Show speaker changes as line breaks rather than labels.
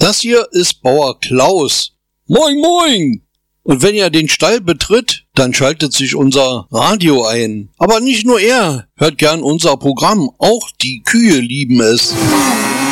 Das hier ist Bauer Klaus. Moin, moin! Und wenn er den Stall betritt, dann schaltet sich unser Radio ein. Aber nicht nur er hört gern unser Programm, auch die Kühe lieben es.